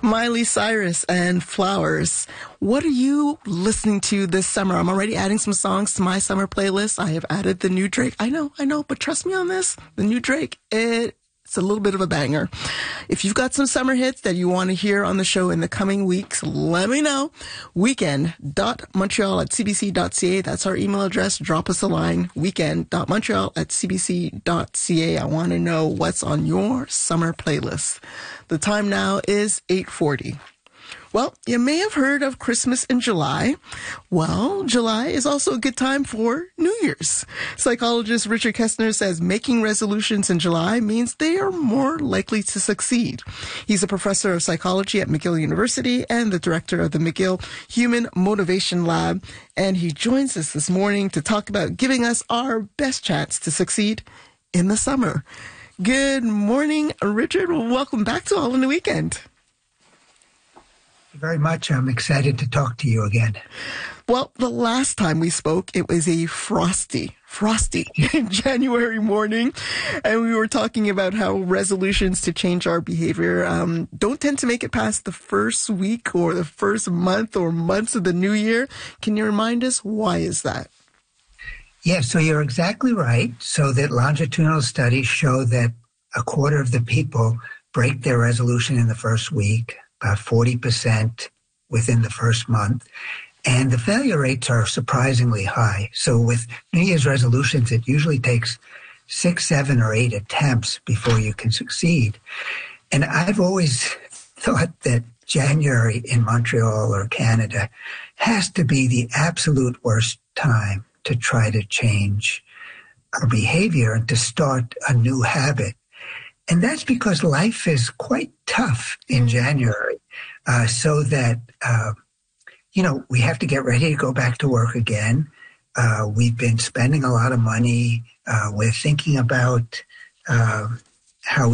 Miley Cyrus and Flowers. What are you listening to this summer? I'm already adding some songs to my summer playlist. I have added the new Drake. I know, but trust me on this. The new Drake, it's a little bit of a banger. If you've got some summer hits that you want to hear on the show in the coming weeks, let me know. weekend.montreal@cbc.ca. That's our email address. Drop us a line. weekend.montreal@cbc.ca. I want to know what's on your summer playlist. The time now is 8:40. Well, you may have heard of Christmas in July. Well, July is also a good time for New Year's. Psychologist Richard Kestner says making resolutions in July means they are more likely to succeed. He's a professor of psychology at McGill University and the director of the McGill Human Motivation Lab. And he joins us this morning to talk about giving us our best chance to succeed in the summer. Good morning, Richard. Welcome back to All in the Weekend. Very much. I'm excited to talk to you again. Well, the last time we spoke, it was a frosty January morning, and we were talking about how resolutions to change our behavior don't tend to make it past the first week or the first month or months of the new year. Can you remind us why is that? Yes, so you're exactly right. So that longitudinal studies show that a quarter of the people break their resolution in the first week, about 40% within the first month. And the failure rates are surprisingly high. So with New Year's resolutions, it usually takes 6, 7, or 8 attempts before you can succeed. And I've always thought that January in Montreal or Canada has to be the absolute worst time to try to change our behavior and to start a new habit. And that's because life is quite tough in January, so that, we have to get ready to go back to work again. We've been spending a lot of money. We're thinking about how